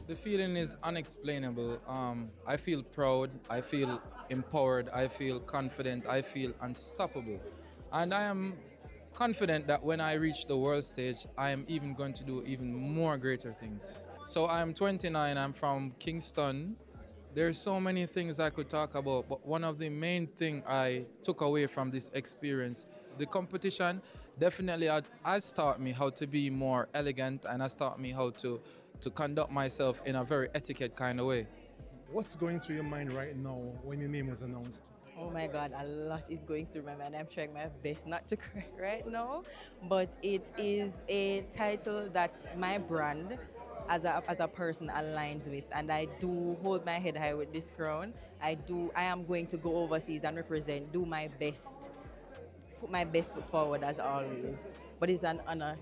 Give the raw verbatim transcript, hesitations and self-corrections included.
The feeling is unexplainable. Um, I feel proud, I feel empowered, I feel confident, I feel unstoppable. And I am confident that when I reach the world stage, I am even going to do even more greater things. So I'm twenty-nine, I'm from Kingston. There's so many things I could talk about, but one of the main thing I took away from this experience, the competition definitely had- has taught me how to be more elegant and has taught me how to to conduct myself in a very etiquette kind of way. What's going through your mind right now when your name was announced? Oh my God, a lot is going through my mind. I'm trying my best not to cry right now, but it is a title that my brand as a, as a person aligns with, and I do hold my head high with this crown. I do. I am going to go overseas and represent, do my best, put my best foot forward as always. But it's an honor